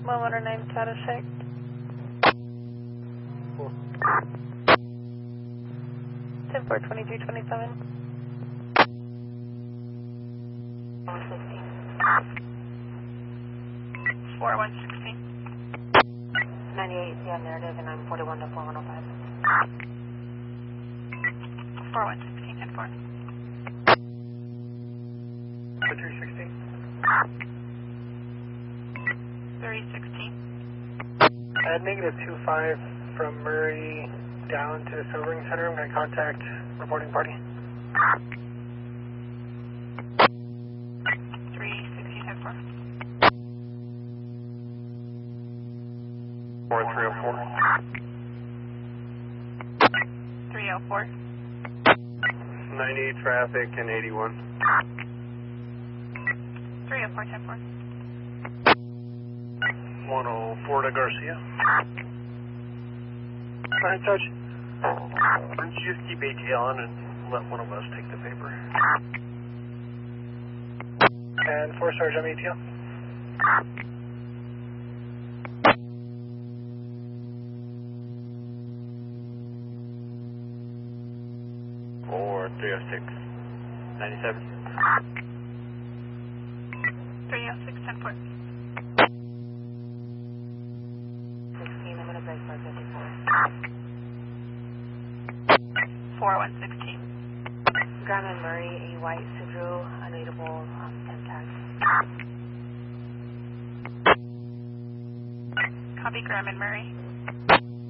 109 status check. 10-4-22-27. 4116. 98, yeah, narrative, and I'm 41 to 4105. 4116, 10-4. 316. 316. Negative 25 from Murray down to Silvering Center. I'm going to contact reporting party. 316, 10-4. 4304. 304. 98 traffic and 81. 304, 10-4. 104 to Garcia. Alright, Sarge. Why don't you just keep ATL on and let one of us take the paper? And 4 Sarge, I'm ATL. Or 306. 97. 306, 10-4. 16, I'm going to break for 54. 4116. Graham and Murray, a white Subaru, unreadable, 10 tags. Copy Graham and Murray.